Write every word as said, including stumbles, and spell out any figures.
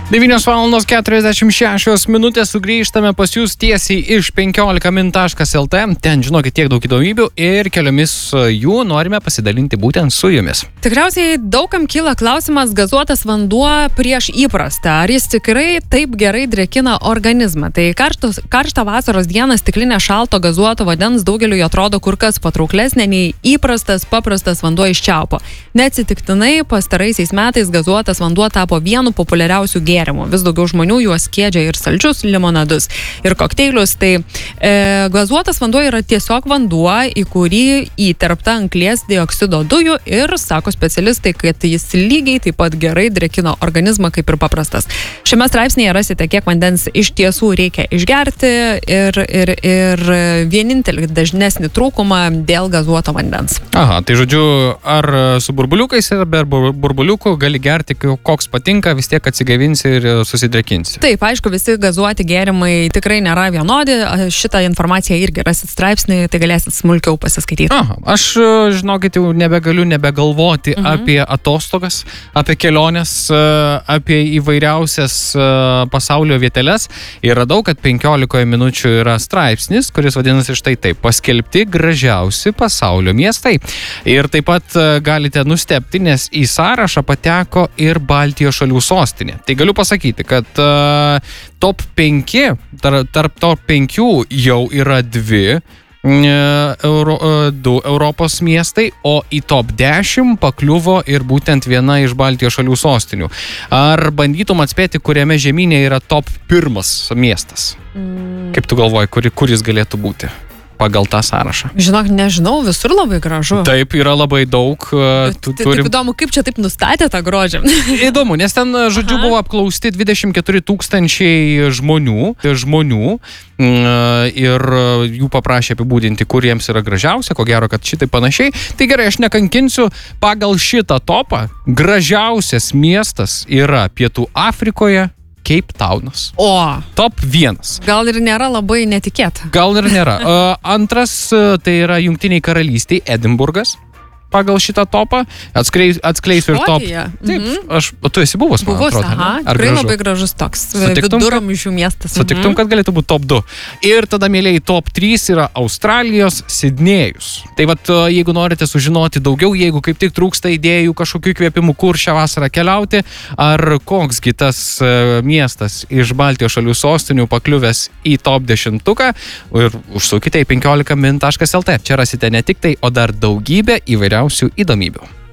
devynios valandos keturiasdešimt šešios minutės sugrįžtame pas jūs tiesiai iš penkiolika min taškas el tė. Ten žinokit tiek daug įdomybių ir keliomis jų norime pasidalinti būtent su jumis. Tikriausiai daugam kyla klausimas gazuotas vanduo prieš įprastą. Ar jis tikrai taip gerai drėkina organizmą? Tai karštos, karštą vasaros dieną stiklinė šalto gazuoto vandens daugeliui atrodo kur kas patrauklesnė nei įprastas paprastas vanduo iš čiaupo. Neatsitiktinai pastaraisiais metais gazuotas vanduo tapo vienu populiariausių gėrimų. Vis daugiau žmonių juos skiedžia ir saldžius limonadus, ir kokteilius. Tai e, gazuotas vanduo yra tiesiog vanduo, į kurį įterpta anglies dioksido dujų ir, sako specialistai, kad jis lygiai taip pat gerai drėkina organizmą kaip ir paprastas. Šiame straipsnėje rasite, kiek vandens iš tiesų reikia išgerti ir, ir, ir vienintelį dažnesnį trūkumą dėl gazuoto vandens. Aha, tai žodžiu, ar su burbuliukais ir be burbuliukų gali gerti, koks patinka, vis tiek atsigavinsi ir susidrėkinsi. Taip, aišku, visi gazuoti gėrimai tikrai nėra vienodi. Šitą informaciją irgi rasit straipsnį, tai galėsit smulkiau pasiskaityti. Aha, aš, žinokit, jau nebegaliu nebegalvoti mhm. apie atostogas, apie keliones, apie įvairiausias pasaulio vieteles. Ir radau, kad penkiolikoje minučių yra straipsnis, kuris vadinasi štai taip: paskelbti gražiausi pasaulio miestai. Ir taip pat galite nustebti, nes į sąrašą pateko ir Baltijos šalių sostinė. Tai galiu pasakyti, kad uh, top penki, tarp, tarp top penkių jau yra dvi, uh, Euro, uh, du Europos miestai, o į top dešimt pakliuvo ir būtent viena iš Baltijos šalių sostinių. Ar bandytum atspėti, kuriame žemynė yra top pirmas miestas? Mm. Kaip tu galvoji, kur, kuris galėtų būti pagal tą sąrašą? Žinok, nežinau, visur labai gražu. Taip, yra labai daug. Tu, turim... Taip įdomu, kaip čia taip nustatė tą grožį. Įdomu, nes ten, žodžiu, Aha. buvo apklausti dvidešimt keturi tūkstančiai žmonių, žmonių ir jų paprašė apibūdinti, kur jiems yra gražiausia, ko gero, kad šitai panašiai. Tai gerai, aš nekankinsiu, pagal šitą topą gražiausias miestas yra Pietų Afrikoje Cape Townas. O. Top vienas. Gal ir nėra labai netikėta. Gal ir nėra. Uh, antras, tai yra Jungtiniai Karalystiai, Edinburgas. Pagal šitą topą atskleis, atskleisiu ir top. Taip, mhm. aš, o tu esi buvus, man buvus, atrodo. Aha, tikrai gražu? Labai gražus toks Sutiktum, viduramžių miestas. Sutiktum, mhm. kad galėtų būti top du. Ir tada, mėlėjai, top trys yra Australijos Sidnėjus. Tai vat, jeigu norite sužinoti daugiau, jeigu kaip tik trūksta idėjų, kažkokių įkvėpimų, kur šią vasarą keliauti, ar koksgi tas miestas iš Baltijos šalių sostinių pakliuvęs į top dešimtuką, ir užsukite į penkiolika min taškas el tė. Čia rasite ne tik tai, o dar daugybę įvairiausių įdomybių.